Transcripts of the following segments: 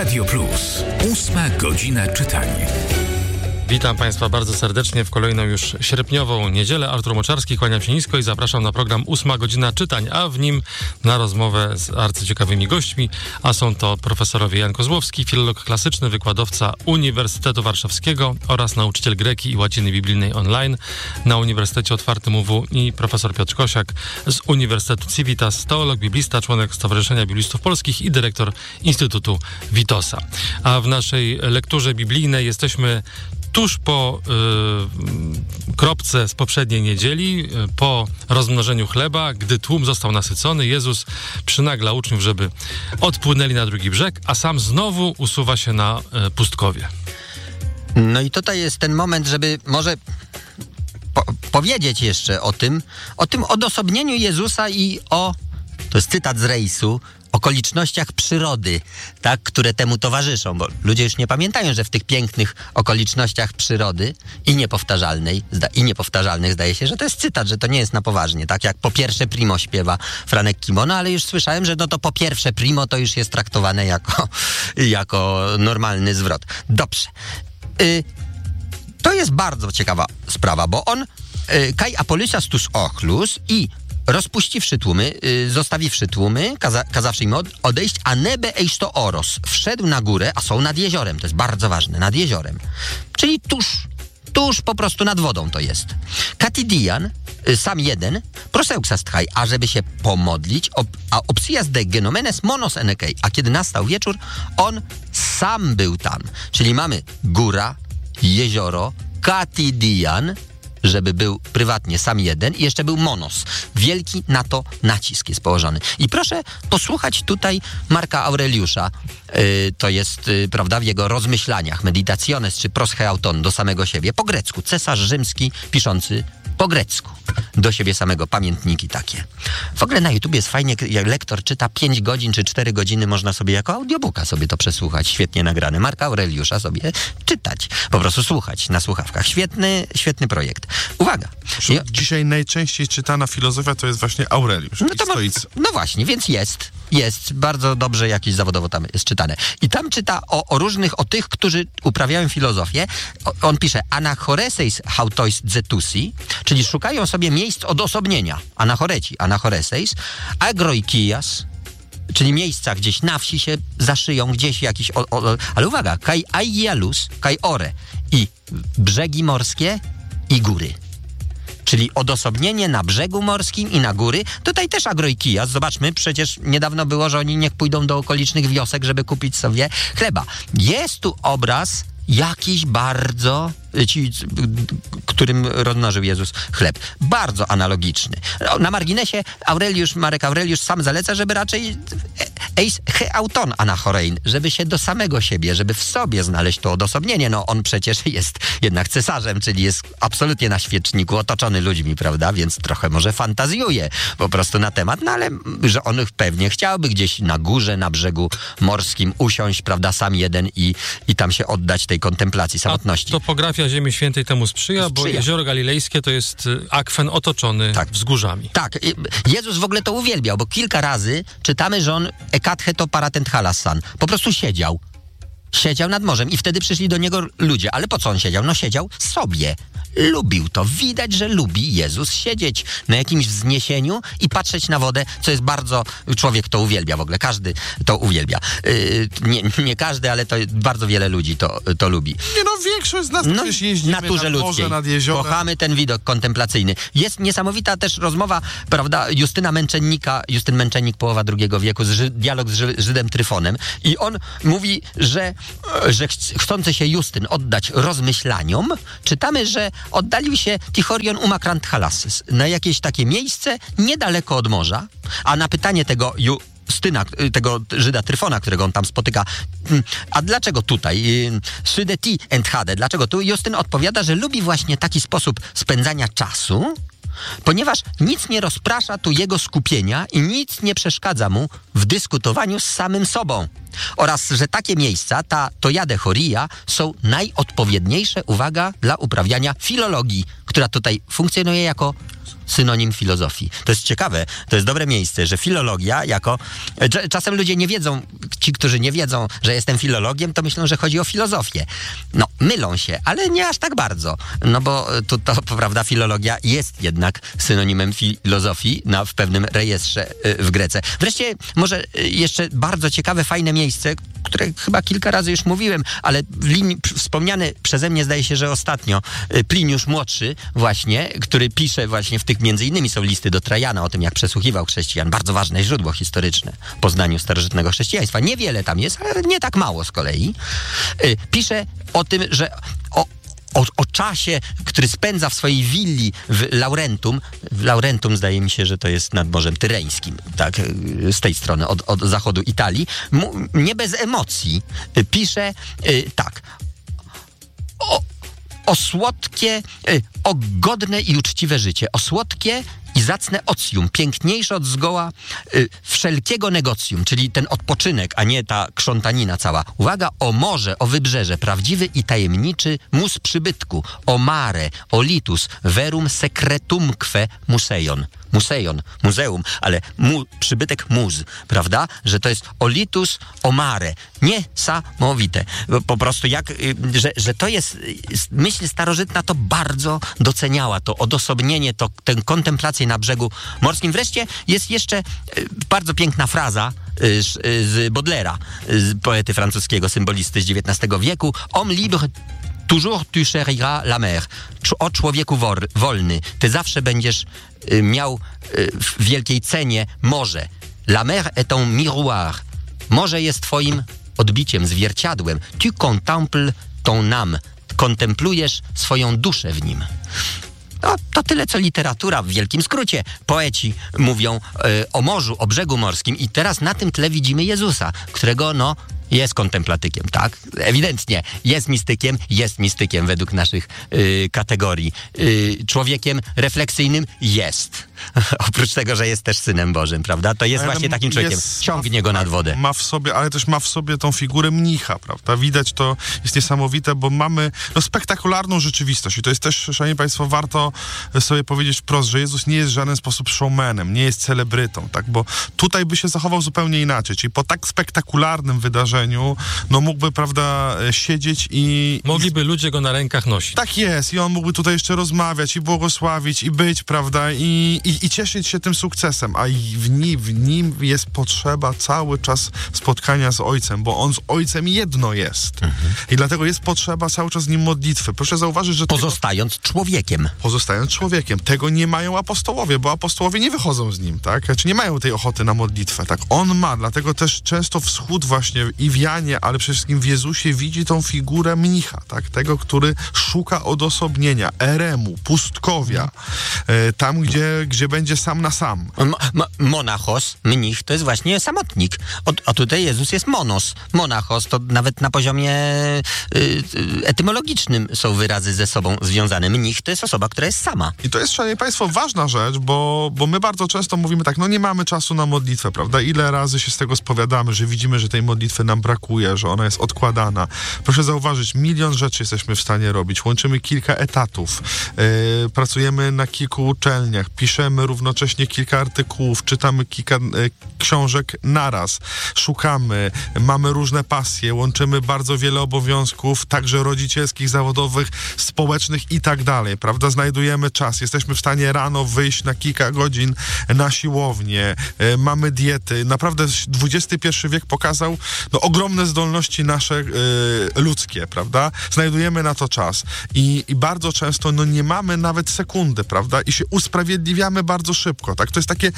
Radio Plus. 8 godzina czytania. Witam Państwa bardzo serdecznie w kolejną już sierpniową niedzielę. Artur Moczarski, kłaniam się nisko i zapraszam na program 8 godzina czytań, a w nim na rozmowę z arcyciekawymi gośćmi, a są to profesorowie Jan Kozłowski, filolog klasyczny, wykładowca Uniwersytetu Warszawskiego oraz nauczyciel greki i łaciny biblijnej online na Uniwersytecie Otwartym UW i profesor Piotr Kosiak z Uniwersytetu Civitas, teolog, biblista, członek Stowarzyszenia Biblistów Polskich i dyrektor Instytutu Witosa. A w naszej lekturze biblijnej jesteśmy tuż po kropce z poprzedniej niedzieli, po rozmnożeniu chleba, gdy tłum został nasycony, Jezus przynagla uczniów, żeby odpłynęli na drugi brzeg, a sam znowu usuwa się na pustkowie. No i tutaj jest ten moment, żeby może powiedzieć jeszcze o tym odosobnieniu Jezusa i to jest cytat z rejsu, okolicznościach przyrody, tak, które temu towarzyszą, bo ludzie już nie pamiętają, że w tych pięknych okolicznościach przyrody i niepowtarzalnych zdaje się, że to jest cytat, że to nie jest na poważnie, tak jak po pierwsze primo śpiewa Franek Kimono, ale już słyszałem, że no to po pierwsze primo to już jest traktowane jako normalny zwrot. Dobrze. To jest bardzo ciekawa sprawa, bo on kai apolysias tus ochlus i rozpuściwszy tłumy, zostawiwszy tłumy, kazawszy im odejść, a nebe eisto oros, wszedł na górę, a są nad jeziorem, to jest bardzo ważne, nad jeziorem, czyli tuż po prostu nad wodą to jest. Katidian, sam jeden, proseuxas tchaj, ażeby się pomodlić, a opsias de genomenes monos enekei, a kiedy nastał wieczór, on sam był tam, czyli mamy góra, jezioro, Katidian, żeby był prywatnie sam jeden i jeszcze był monos. Wielki na to nacisk jest położony. I proszę posłuchać tutaj Marka Aureliusza. To jest, prawda, w jego rozmyślaniach, meditationes czy proscheuton do samego siebie, po grecku. Cesarz rzymski piszący po grecku. Do siebie samego, pamiętniki takie. W ogóle na YouTubie jest fajnie, jak lektor czyta 5 godzin czy 4 godziny, można sobie jako audiobooka sobie to przesłuchać. Świetnie nagrane. Marka Aureliusza sobie czytać. Po prostu słuchać na słuchawkach. Świetny projekt. Uwaga. Dzisiaj najczęściej czytana filozofia to jest właśnie Aureliusz. No właśnie, więc jest bardzo dobrze jakieś zawodowo tam jest czytane. I tam czyta o tych, którzy uprawiają filozofię. On pisze anachoreseis hautois zetusi, czyli szukają sobie miejsc odosobnienia. Anachoreseis, agroikias, czyli miejsca gdzieś na wsi się zaszyją, gdzieś jakiś... ale uwaga, kai aialus, kai ore i brzegi morskie i góry. Czyli odosobnienie na brzegu morskim i na góry. Tutaj też agroikias. Zobaczmy, przecież niedawno było, że oni niech pójdą do okolicznych wiosek, żeby kupić sobie chleba. Jest tu obraz jakiś bardzo... którym rozmnożył Jezus chleb. Bardzo analogiczny. Na marginesie Marek Aureliusz sam zaleca, żeby raczej eis heauton anachorein, żeby się do samego siebie, żeby w sobie znaleźć to odosobnienie. No on przecież jest jednak cesarzem, czyli jest absolutnie na świeczniku, otoczony ludźmi, prawda? Więc trochę może fantazjuje po prostu na temat, no ale że on pewnie chciałby gdzieś na górze, na brzegu morskim usiąść, prawda, sam jeden i tam się oddać tej kontemplacji samotności. Topografia Ziemi Świętej temu sprzyja, bo jezioro galilejskie to jest akwen otoczony wzgórzami. Tak. Jezus w ogóle to uwielbiał, bo kilka razy czytamy, że on ekatcheto paratent halassan. Po prostu siedział nad morzem i wtedy przyszli do niego ludzie. Ale po co on siedział? No siedział sobie. Lubił to. Widać, że lubi Jezus siedzieć na jakimś wzniesieniu i patrzeć na wodę, co jest bardzo... Człowiek to uwielbia w ogóle. Każdy to uwielbia. Nie każdy, ale to bardzo wiele ludzi to lubi. Większość z nas przecież jeździmy naturze nad morze, nad jeziorem. Kochamy ten widok kontemplacyjny. Jest niesamowita też rozmowa, prawda, Justyn Męczennik, połowa II wieku, dialog z Żydem Tryfonem i on mówi, że chcący się Justyn oddać rozmyślaniom, czytamy, że oddalił się Tichorion umakrant halasys na jakieś takie miejsce niedaleko od morza, a na pytanie tego tego Żyda Tryfona, którego on tam spotyka, a dlaczego tutaj? Sydeti enthade, dlaczego tu? Justyn odpowiada, że lubi właśnie taki sposób spędzania czasu, ponieważ nic nie rozprasza tu jego skupienia i nic nie przeszkadza mu w dyskutowaniu z samym sobą. Oraz, że takie miejsca, ta Toyade Horia, są najodpowiedniejsze, uwaga, dla uprawiania filologii, która tutaj funkcjonuje jako synonim filozofii. To jest ciekawe, to jest dobre miejsce, że filologia jako... Czasem ludzie nie wiedzą, ci, którzy nie wiedzą, że jestem filologiem, to myślą, że chodzi o filozofię. No, mylą się, ale nie aż tak bardzo. No bo to prawda, filologia jest jednak synonimem filozofii w pewnym rejestrze w Grece. Wreszcie może jeszcze bardzo ciekawe, fajne miejsce, które chyba kilka razy już mówiłem, ale wspomniany przeze mnie, zdaje się, że ostatnio, Pliniusz Młodszy właśnie, który pisze właśnie w tych, między innymi są listy do Trajana o tym, jak przesłuchiwał chrześcijan. Bardzo ważne źródło historyczne w poznaniu starożytnego chrześcijaństwa. Niewiele tam jest, ale nie tak mało z kolei. Pisze o tym, że o czasie, który spędza w swojej willi w Laurentum. W Laurentum zdaje mi się, że to jest nad Morzem Tyreńskim, tak, z tej strony, od zachodu Italii. Nie bez emocji pisze tak. O słodkie, o godne i uczciwe życie. O słodkie i zacne ocium, piękniejsze od zgoła wszelkiego negocjum, czyli ten odpoczynek, a nie ta krzątanina cała. Uwaga, o morze, o wybrzeże, prawdziwy i tajemniczy mus przybytku, o mare, o litus, verum secretumque museion. Muzeum, ale przybytek muz, prawda? Że to jest olitus omare. Niesamowite. Po prostu że to jest, myśl starożytna to bardzo doceniała, to odosobnienie, tę kontemplację na brzegu morskim. Wreszcie jest jeszcze bardzo piękna fraza z Baudelaire'a, z poety francuskiego, symbolisty z XIX wieku. Homme libre, toujours tu chériras la mer. O człowieku wolny, ty zawsze będziesz miał w wielkiej cenie morze. La mer est un miroir. Morze jest twoim odbiciem, zwierciadłem. Tu contemples ton âme. Kontemplujesz swoją duszę w nim. No, to tyle, co literatura w wielkim skrócie. Poeci mówią o morzu, o brzegu morskim i teraz na tym tle widzimy Jezusa, którego jest kontemplatykiem, tak? Ewidentnie. Jest mistykiem według naszych kategorii. Człowiekiem refleksyjnym jest. Oprócz tego, że jest też Synem Bożym, prawda? To jest właśnie takim człowiekiem. Ciągnie go nad wodę. Ale też ma w sobie tą figurę mnicha, prawda? Widać, to jest niesamowite, bo mamy spektakularną rzeczywistość i to jest też, szanowni państwo, warto sobie powiedzieć wprost, że Jezus nie jest w żaden sposób showmanem, nie jest celebrytą, tak? Bo tutaj by się zachował zupełnie inaczej, czyli po tak spektakularnym wydarzeniu mógłby, prawda, siedzieć i... Mogliby ludzie go na rękach nosić. Tak jest i on mógłby tutaj jeszcze rozmawiać i błogosławić i być, prawda, i cieszyć się tym sukcesem, a w nim jest potrzeba cały czas spotkania z Ojcem, bo on z Ojcem jedno jest. I dlatego jest potrzeba cały czas z nim modlitwy. Proszę zauważyć, że... Pozostając człowiekiem. Tego nie mają apostołowie, bo apostołowie nie wychodzą z nim, tak? Znaczy nie mają tej ochoty na modlitwę, tak? On ma, dlatego też często wschód właśnie i w Janie, ale przede wszystkim w Jezusie widzi tą figurę mnicha, tak? Tego, który szuka odosobnienia, eremu, pustkowia, tam, gdzie będzie sam na sam. Monachos, mnich, to jest właśnie samotnik. A tutaj Jezus jest monos. Monachos to nawet na poziomie etymologicznym są wyrazy ze sobą związane. Mnich to jest osoba, która jest sama. I to jest, szanowni państwo, ważna rzecz, bo my bardzo często mówimy tak, nie mamy czasu na modlitwę, prawda? Ile razy się z tego spowiadamy, że widzimy, że tej modlitwy nam brakuje, że ona jest odkładana. Proszę zauważyć, 1 000 000 rzeczy jesteśmy w stanie robić. Łączymy kilka etatów, pracujemy na kilku uczelniach, piszemy równocześnie kilka artykułów, czytamy kilka książek naraz, szukamy, mamy różne pasje, łączymy bardzo wiele obowiązków, także rodzicielskich, zawodowych, społecznych i tak dalej, prawda? Znajdujemy czas, jesteśmy w stanie rano wyjść na kilka godzin na siłownię, mamy diety. Naprawdę XXI wiek pokazał ogromne zdolności nasze ludzkie, prawda? Znajdujemy na to czas i bardzo często nie mamy nawet sekundy, prawda? I się usprawiedliwiamy bardzo szybko, tak? To jest takie,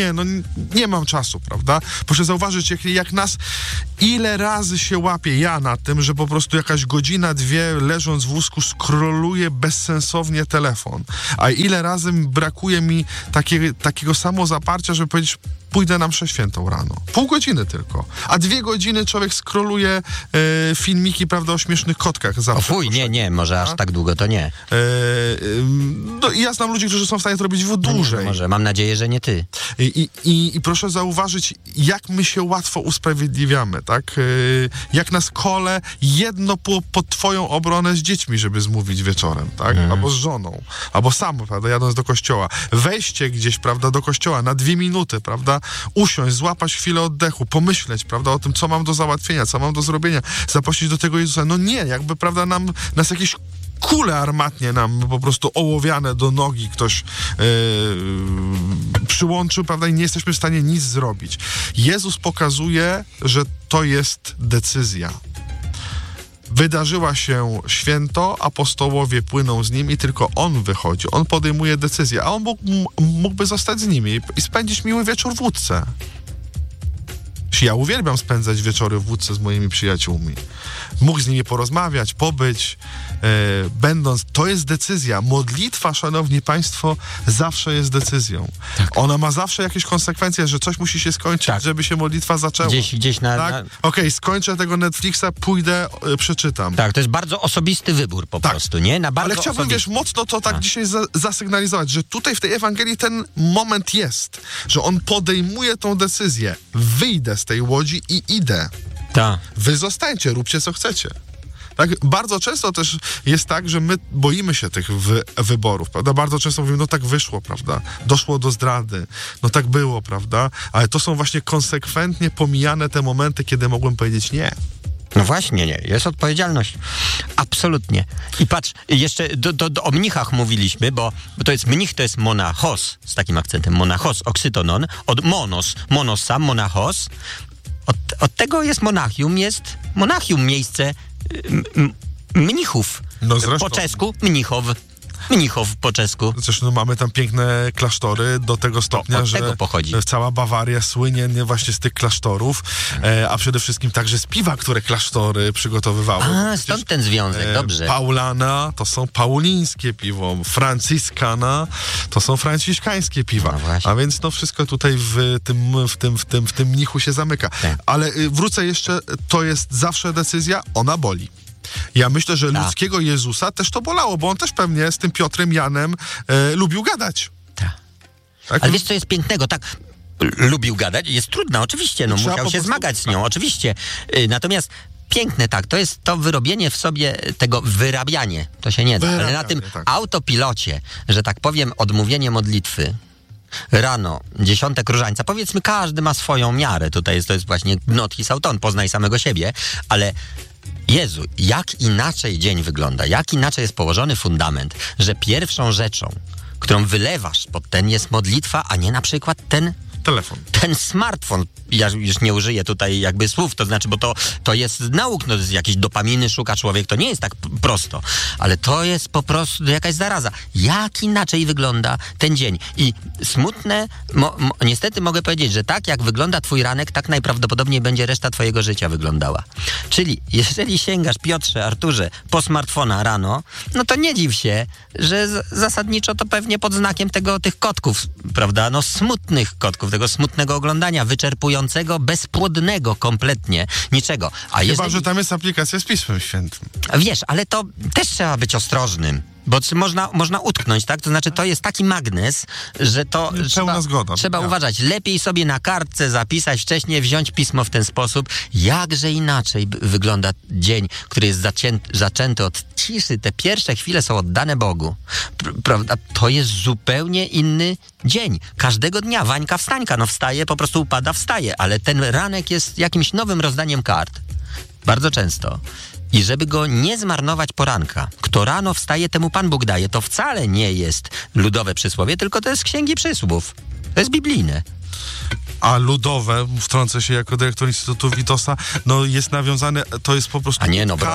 nie mam czasu, prawda? Proszę zauważyć, jak nas ile razy się łapie ja na tym, że po prostu jakaś godzina, 2 leżąc w wózku scrolluję bezsensownie telefon, a ile razy brakuje mi takiego samozaparcia, żeby powiedzieć, pójdę na mszę świętą rano. Pół godziny tylko. A 2 godziny człowiek scrolluje filmiki, prawda, o śmiesznych kotkach. Nie, może aż tak długo to nie. Ja znam ludzi, którzy są w stanie to robić w dłużej. dłużej. Może, mam nadzieję, że nie ty. I proszę zauważyć, jak my się łatwo usprawiedliwiamy, tak? Jak nas kole jedno pod twoją obronę z dziećmi, żeby zmówić wieczorem, tak? Albo z żoną, albo sam, prawda, jadąc do kościoła. Wejście gdzieś, prawda, do kościoła na 2 minuty, prawda? Usiąść, złapać chwilę oddechu, pomyśleć, prawda, o tym, co mam do załatwienia, co mam do zrobienia, zaprosić do tego Jezusa. No nie, jakby, prawda, nas jakieś kule armatnie nam po prostu ołowiane do nogi ktoś przyłączył, prawda, i nie jesteśmy w stanie nic zrobić. Jezus pokazuje, że to jest decyzja. Wydarzyła się święto, apostołowie płyną z nim i tylko on wychodzi. On podejmuje decyzję, a on mógłby zostać z nimi i spędzić miły wieczór w łódce. Ja uwielbiam spędzać wieczory w łódce z moimi przyjaciółmi. Mógł z nimi porozmawiać, pobyć, będąc. To jest decyzja. Modlitwa, szanowni państwo, zawsze jest decyzją. Tak. Ona ma zawsze jakieś konsekwencje, że coś musi się skończyć, tak, żeby się modlitwa zaczęła. Gdzieś na... Tak? Okej, skończę tego Netflixa, pójdę, przeczytam. Tak, to jest bardzo osobisty wybór po prostu, nie? Na bardzo ale chciałbym, wiesz, mocno to tak dzisiaj zasygnalizować, że tutaj w tej Ewangelii ten moment jest, że on podejmuje tą decyzję. Wyjdę z tej łodzi i idę. Tak. Wy zostańcie, róbcie co chcecie. Tak? Bardzo często też jest tak, że my boimy się tych wyborów, prawda? Bardzo często mówimy, no tak wyszło, prawda? Doszło do zdrady, no tak było, prawda? Ale to są właśnie konsekwentnie pomijane te momenty, kiedy mogłem powiedzieć nie. No właśnie, nie. Jest odpowiedzialność. Absolutnie. I patrz, jeszcze o mnichach mówiliśmy, bo to jest mnich, to jest monachos, z takim akcentem, monachos, oksytonon, od monos sam, monachos. Od tego jest monachium, miejsce mnichów. No zresztą. Po czesku mnichow po czesku. Zresztą mamy tam piękne klasztory do tego stopnia, że cała Bawaria słynie właśnie z tych klasztorów, a przede wszystkim także z piwa, które klasztory przygotowywały. Stąd ten związek, dobrze. Paulana to są paulińskie piwo, Franciskana to są franciszkańskie piwa. No a więc no wszystko tutaj w tym mnichu się zamyka. Tak. Ale wrócę jeszcze, to jest zawsze decyzja, ona boli. Ja myślę, że ludzkiego Jezusa też to bolało, bo on też pewnie z tym Piotrem, Janem lubił gadać. Tak? Ale wiesz, co jest pięknego? Tak, lubił gadać, jest trudna, oczywiście, no musiał się zmagać z nią, oczywiście. Natomiast piękne, tak, to jest to wyrobienie w sobie tego, wyrabianie, to się nie da, ale na tym autopilocie, że tak powiem, odmówienie modlitwy, rano, 10 różańca, powiedzmy, każdy ma swoją miarę, tutaj to jest właśnie gnot i sauton, poznaj samego siebie, ale Jezu, jak inaczej dzień wygląda, jak inaczej jest położony fundament, że pierwszą rzeczą, którą wylewasz pod ten jest modlitwa, a nie na przykład telefon. Ten smartfon, ja już nie użyję tutaj jakby słów, to znaczy, bo to jest nauk, no, jakieś dopaminy szuka człowiek, to nie jest tak prosto, ale to jest po prostu jakaś zaraza. Jak inaczej wygląda ten dzień? I smutne, niestety mogę powiedzieć, że tak jak wygląda twój ranek, tak najprawdopodobniej będzie reszta twojego życia wyglądała. Czyli jeżeli sięgasz, Piotrze, Arturze, po smartfona rano, no to nie dziw się, że zasadniczo to pewnie pod znakiem tych kotków, prawda, no smutnych kotków, tego smutnego oglądania, wyczerpującego, bezpłodnego kompletnie, niczego. Chyba, że tam jest aplikacja z Pismem Świętym. Wiesz, ale to też trzeba być ostrożnym. Bo można utknąć, tak? To znaczy, to jest taki magnes, że to trzeba uważać. Lepiej sobie na kartce zapisać, wcześniej wziąć pismo w ten sposób. Jakże inaczej wygląda dzień, który jest zaczęty od ciszy. Te pierwsze chwile są oddane Bogu. Prawda? To jest zupełnie inny dzień. Każdego dnia Wańka wstańka. No wstaje, po prostu upada, wstaje. Ale ten ranek jest jakimś nowym rozdaniem kart. Bardzo często. I żeby go nie zmarnować poranka, kto rano wstaje, temu Pan Bóg daje. To wcale nie jest ludowe przysłowie, tylko to jest z Księgi Przysłów. To jest biblijne. A ludowe, wtrącę się jako dyrektor Instytutu Witosa, no jest nawiązane, to jest po prostu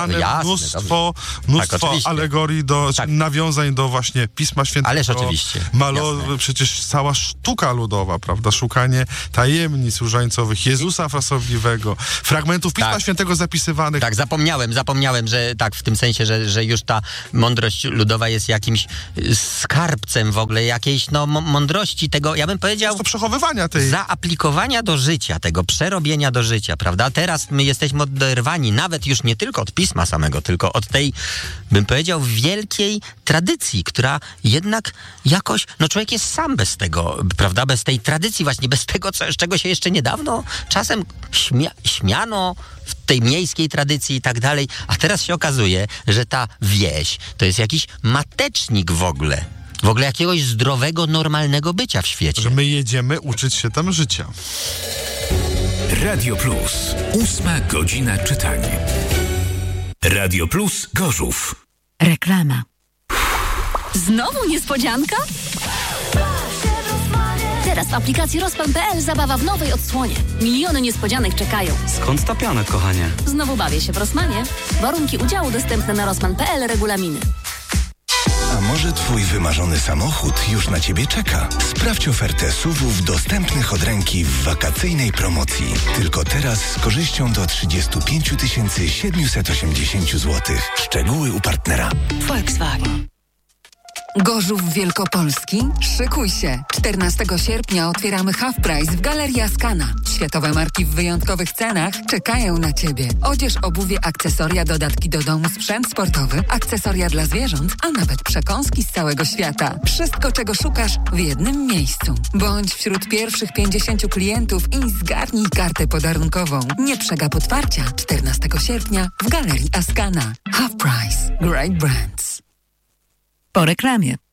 mnóstwo alegorii nawiązań do właśnie Pisma Świętego. Ależ oczywiście. Przecież cała sztuka ludowa, prawda? Szukanie tajemnic różańcowych, Jezusa frasobliwego, fragmentów Pisma Świętego zapisywanych. Tak, zapomniałem, że tak, w tym sensie, że już ta mądrość ludowa jest jakimś skarbcem w ogóle, jakiejś mądrości tego, ja bym powiedział... To przechowywania tej... aplikowania do życia, tego przerobienia do życia, prawda? Teraz my jesteśmy oderwani nawet już nie tylko od pisma samego, tylko od tej, bym powiedział, wielkiej tradycji, która jednak jakoś, człowiek jest sam bez tego, prawda? Bez tej tradycji właśnie, bez tego, czego się jeszcze niedawno czasem śmiano w tej miejskiej tradycji i tak dalej, a teraz się okazuje, że ta wieś to jest jakiś matecznik w ogóle jakiegoś zdrowego, normalnego bycia w świecie. Że my jedziemy uczyć się tam życia. Radio Plus. 8 godzina czytania. Radio Plus Gorzów. Reklama. Znowu niespodzianka? Teraz w aplikacji Rosman.pl zabawa w nowej odsłonie. Miliony niespodzianek czekają. Skąd ta pianek, kochanie? Znowu bawię się w Rosmanie. Warunki udziału dostępne na Rosman.pl, regulaminy. A może twój wymarzony samochód już na ciebie czeka? Sprawdź ofertę SUV-ów dostępnych od ręki w wakacyjnej promocji. Tylko teraz z korzyścią do 35 780 zł. Szczegóły u partnera. Volkswagen. Gorzów Wielkopolski? Szykuj się! 14 sierpnia otwieramy Half Price w Galerii Askana. Światowe marki w wyjątkowych cenach czekają na Ciebie. Odzież, obuwie, akcesoria, dodatki do domu, sprzęt sportowy, akcesoria dla zwierząt, a nawet przekąski z całego świata. Wszystko, czego szukasz w jednym miejscu. Bądź wśród pierwszych 50 klientów i zgarnij kartę podarunkową. Nie przegap otwarcia 14 sierpnia w Galerii Askana. Half Price. Great Brands. Po reklamie.